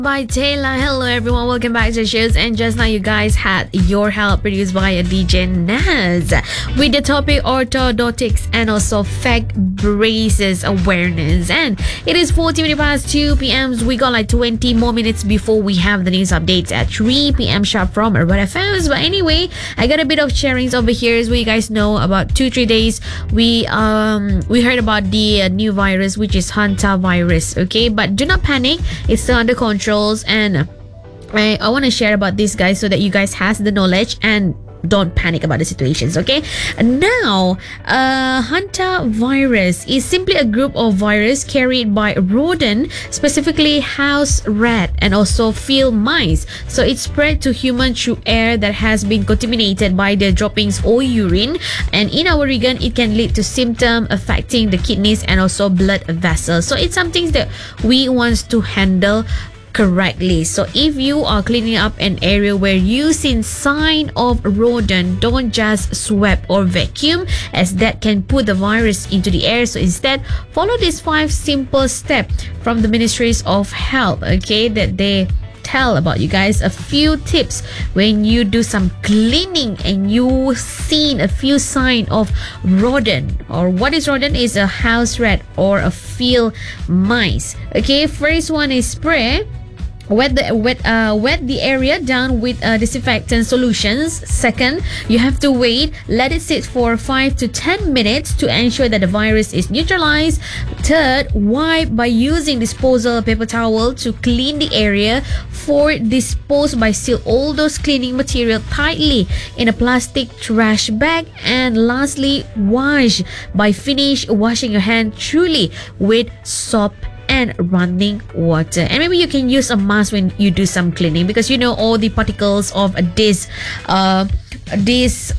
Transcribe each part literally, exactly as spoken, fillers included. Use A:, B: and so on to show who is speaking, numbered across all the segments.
A: By Taylor. Hello everyone, welcome back to the shows. And just now you guys had Your Help produced by a D J Naz with the topic orthodontics and also fact braces awareness. And it is forty minutes past two p.m. We got like twenty more minutes before we have the news updates at three p.m. sharp from Urban F Ms. But anyway, I got a bit of sharings over here. As you guys know, about two three days we um we heard about the uh, new virus, which is Hanta virus. Okay, but do not panic, it's still under control. And I, I want to share about this, guys, so that you guys has the knowledge and don't panic about the situations. Okay, now uh Hanta virus is simply a group of virus carried by rodent, specifically house rat and also field mice. So it's spread to humans through air that has been contaminated by their droppings or urine, and in our region it can lead to symptoms affecting the kidneys and also blood vessels. So it's something that we want to handle correctly. So if you are cleaning up an area where you see sign of rodent, don't just sweep or vacuum, as that can put the virus into the air. So instead, follow these five simple steps from the Ministries of Health, okay, that they tell about you guys. A few tips when you do some cleaning and you seen a few sign of rodent. Or what is rodent? Is a house rat or a field mice. Okay, first one is spray. Wet the wet uh wet the area down with uh, disinfectant solutions. Second, you have to wait, let it sit for five to ten minutes to ensure that the virus is neutralized. Third, wipe by using disposable paper towel to clean the area. Fourth, dispose by seal all those cleaning material tightly in a plastic trash bag. And lastly, wash by finish washing your hand truly with soap and running water. And maybe you can use a mask when you do some cleaning, because you know all the particles of this uh this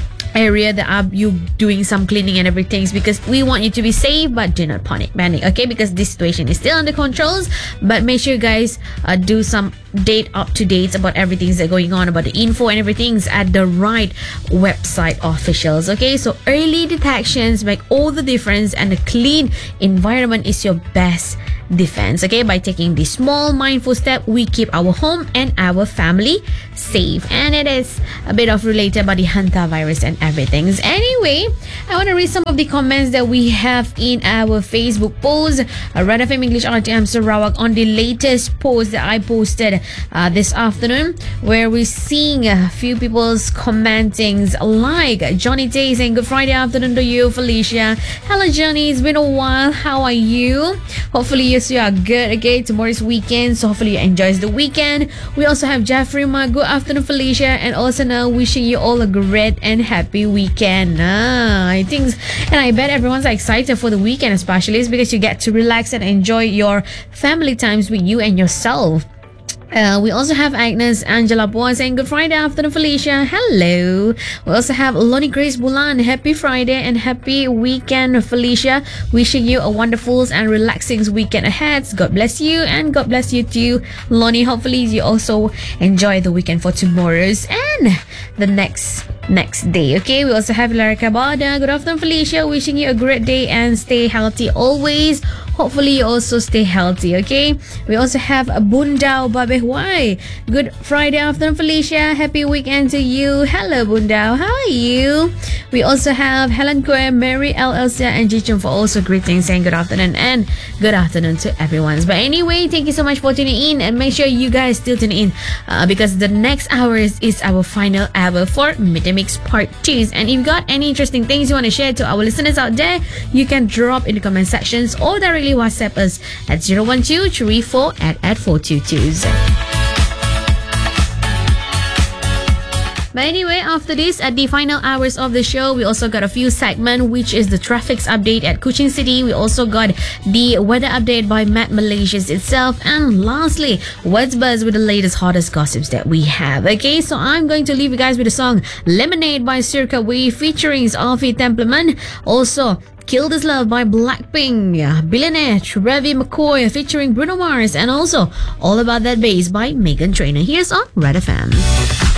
A: area that are you doing some cleaning and everything, because we want you to be safe, but do not panic panic okay, because this situation is still under controls. But make sure you guys uh, do some date up to date about everything that's going on, about the info and everything's at the right website officials. Okay, so early detections make all the difference, and a clean environment is your best defense. Okay, by taking this small mindful step, we keep our home and our family safe. And it is a bit of related about the Hanta virus and everything. Anyway, I want to read some of the comments that we have in our Facebook post, uh, Red F M English R T M Sarawak, on the latest post that I posted uh, this afternoon, where we're seeing a few people's commentings, like Johnny Tay saying good Friday afternoon to you, Felicia. Hello Johnny, it's been a while, how are you? Hopefully you you are good. Okay, tomorrow's weekend, so hopefully you enjoy the weekend. We also have Jeffrey Ma, good afternoon Felicia, and also now wishing you all a great and happy weekend. Ah, I think, and I bet everyone's excited for the weekend, especially because you get to relax and enjoy your family times with you and yourself. Uh, we also have Agnes Angela Boy saying good Friday afternoon Felicia. Hello. We also have Lonnie Grace Bulan, happy Friday and happy weekend Felicia, wishing you a wonderful and relaxing weekend ahead. God bless you, and God bless you too, Lonnie. Hopefully you also enjoy the weekend for tomorrow's and the next next day. Okay, we also have Lara Cabada, good afternoon Felicia, wishing you a great day and stay healthy always. Hopefully you also stay healthy. Okay, we also have Bundao Babe Huai, good Friday afternoon Felicia, happy weekend to you. Hello Bundao, how are you? We also have Helen Kwe, Mary L. Elsia and Jichun for also greetings, saying good afternoon and good afternoon to everyone. But anyway, thank you so much for tuning in, and make sure you guys still tune in uh, because the next hours is our final hour for Midday Mix Part two. And if you got any interesting things you want to share to our listeners out there, you can drop in the comment sections or directly WhatsApp us at zero one two three four at at four two two. But anyway, after this, at the final hours of the show, we also got a few segments, which is the traffic's update at Kuching City. We also got the weather update by Met Malaysia's itself. And lastly, what's buzz with the latest, hottest gossips that we have. Okay, so I'm going to leave you guys with the song Lemonade by Circa Wave featuring Alfie Templeman. Also, Kill This Love by Blackpink, Billionaire, Trevi McCoy featuring Bruno Mars, and also All About That Bass by Meghan Trainor. Here's on Red F M.